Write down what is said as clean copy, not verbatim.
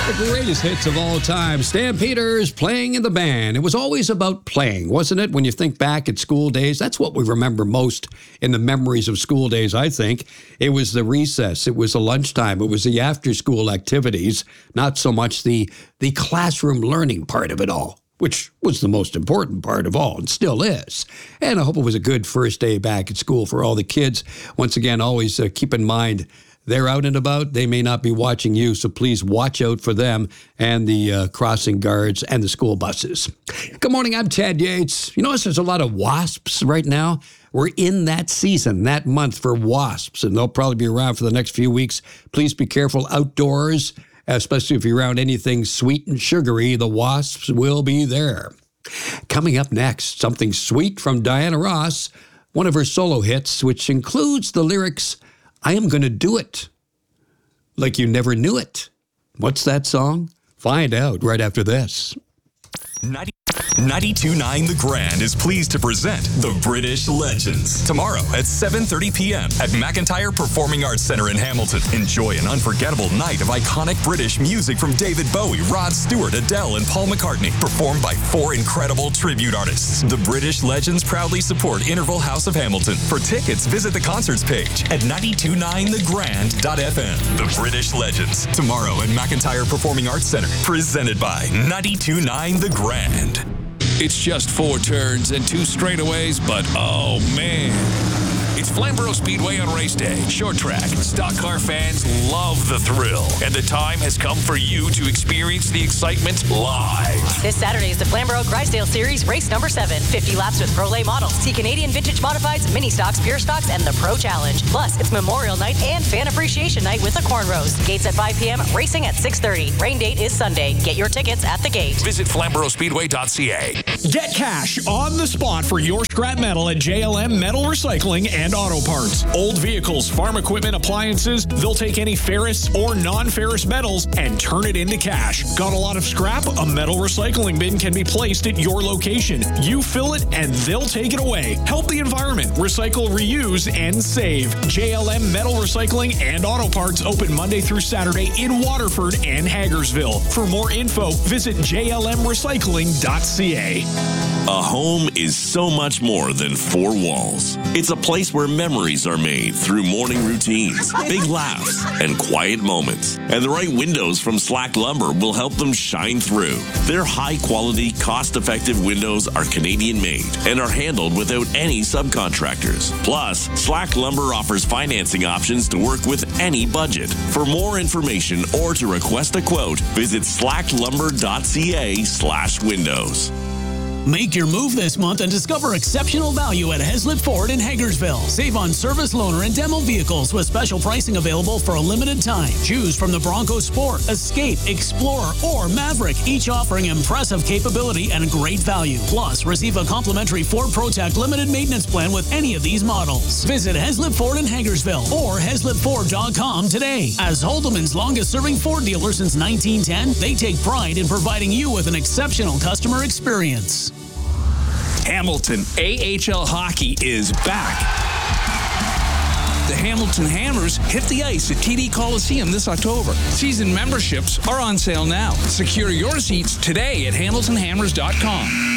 The greatest hits of all time. Stan Peters playing in the band. It was always about playing, wasn't it? When you think back at school days, that's what we remember most in the memories of school days, I think. It was the recess. It was the lunchtime. It was the after-school activities, not so much the classroom learning part of it all, which was the most important part of all and still is. And I hope it was a good first day back at school for all the kids. Once again, always keep in mind, they're out and about. They may not be watching you, so please watch out for them and the crossing guards and the school buses. Good morning, I'm Ted Yates. You notice there's a lot of wasps right now? We're in that season, that month for wasps, and they'll probably be around for the next few weeks. Please be careful outdoors, especially if you're around anything sweet and sugary. The wasps will be there. Coming up next, something sweet from Diana Ross, one of her solo hits, which includes the lyrics, I am gonna do it like you never knew it. What's that song? Find out right after this. 92.9 The Grand is pleased to present The British Legends. Tomorrow at 7:30 p.m. at McIntyre Performing Arts Center in Hamilton. Enjoy an unforgettable night of iconic British music from David Bowie, Rod Stewart, Adele, and Paul McCartney, performed by 4 incredible tribute artists. The British Legends proudly support Interval House of Hamilton. For tickets, visit the concerts page at 929thegrand.fm. The British Legends. Tomorrow at McIntyre Performing Arts Center. Presented by 92.9 The Grand. It's just 4 turns and 2 straightaways, but oh man. It's Flamborough Speedway on race day. Short track. Stock car fans love the thrill. And the time has come for you to experience the excitement live. This Saturday is the Flamborough Grisdale Series, race number 7. 50 laps with Pro Lay models. See Canadian Vintage Modifieds, Mini Stocks, Pure Stocks, and the Pro Challenge. Plus, it's Memorial Night and Fan Appreciation Night with the Corn Roast. Gates at 5 p.m., racing at 6:30. Rain date is Sunday. Get your tickets at the gate. Visit FlamboroughSpeedway.ca. Get cash on the spot for your scrap metal at JLM Metal Recycling and Auto Parts. Old vehicles, farm equipment, appliances, they'll take any ferrous or non-ferrous metals and turn it into cash. Got a lot of scrap? A metal recycling bin can be placed at your location. You fill it and they'll take it away. Help the environment. Recycle, reuse, and save. JLM Metal Recycling and Auto Parts open Monday through Saturday in Waterford and Hagersville. For more info, visit jlmrecycling.ca. A home is so much more than 4 walls. It's a place where memories are made through morning routines, big laughs, and quiet moments. And the right windows from Slack Lumber will help them shine through. Their high-quality, cost-effective windows are Canadian-made and are handled without any subcontractors. Plus, Slack Lumber offers financing options to work with any budget. For more information or to request a quote, visit slacklumber.ca/windows. Make your move this month and discover exceptional value at Heslip Ford in Hagersville. Save on service loaner and demo vehicles with special pricing available for a limited time. Choose from the Bronco Sport, Escape, Explorer, or Maverick, each offering impressive capability and great value. Plus, receive a complimentary Ford ProTech limited maintenance plan with any of these models. Visit Heslip Ford in Hagersville or HeslipFord.com today. As Holdeman's longest-serving Ford dealer since 1910, they take pride in providing you with an exceptional customer experience. Hamilton AHL Hockey is back. The Hamilton Hammers hit the ice at TD Coliseum this October. Season memberships are on sale now. Secure your seats today at hamiltonhammers.com.